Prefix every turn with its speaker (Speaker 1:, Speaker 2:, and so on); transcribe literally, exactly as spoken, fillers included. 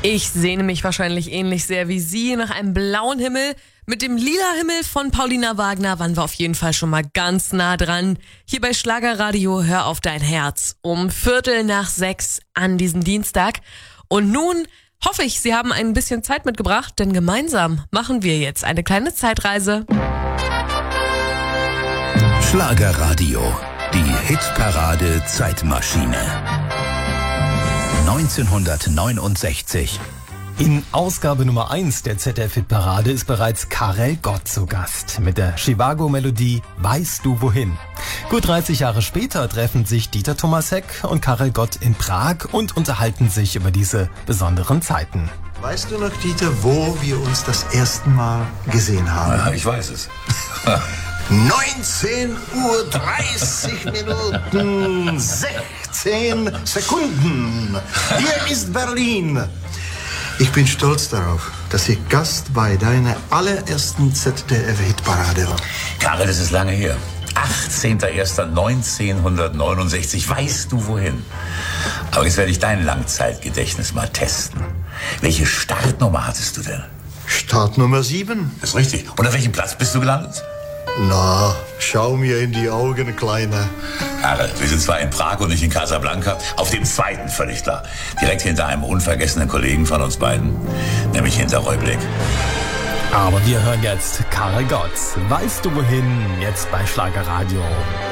Speaker 1: Ich sehne mich wahrscheinlich ähnlich sehr wie Sie nach einem blauen Himmel. Mit dem lila Himmel von Paulina Wagner waren wir auf jeden Fall schon mal ganz nah dran. Hier bei Schlagerradio Hör auf dein Herz um Viertel nach sechs an diesem Dienstag. Und nun hoffe ich, Sie haben ein bisschen Zeit mitgebracht, denn gemeinsam machen wir jetzt eine kleine Zeitreise.
Speaker 2: Schlagerradio, die Hitparade Zeitmaschine. neunzehnhundertneunundsechzig.
Speaker 3: In Ausgabe Nummer eins der Z D F-Hitparade ist bereits Karel Gott zu Gast mit der Chivago-Melodie Weißt du wohin? Gut dreißig Jahre später treffen sich Dieter Thomas Heck und Karel Gott in Prag und unterhalten sich über diese besonderen Zeiten.
Speaker 4: Weißt du noch, Dieter, wo wir uns das erste Mal gesehen haben?
Speaker 5: Ja, ich weiß es.
Speaker 4: neunzehn Uhr dreißig Minuten sechzehn Sekunden. Hier ist Berlin. Ich bin stolz darauf, dass ich Gast bei deiner allerersten Z D F-Hitparade war.
Speaker 5: Karel, das ist lange her. achtzehnter erster neunzehnhundertneunundsechzig. Weißt du wohin? Aber jetzt werde ich dein Langzeitgedächtnis mal testen. Welche Startnummer hattest du denn?
Speaker 4: Startnummer sieben.
Speaker 5: Das ist richtig. Und auf welchem Platz bist du gelandet?
Speaker 4: Na, schau mir in die Augen, Kleiner.
Speaker 5: Karel, wir sind zwar in Prag und nicht in Casablanca, auf dem zweiten völlig klar. Direkt hinter einem unvergessenen Kollegen von uns beiden, nämlich hinter Reublick.
Speaker 3: Aber wir hören jetzt Karel Gott. Weißt du wohin? Jetzt bei Schlagerradio.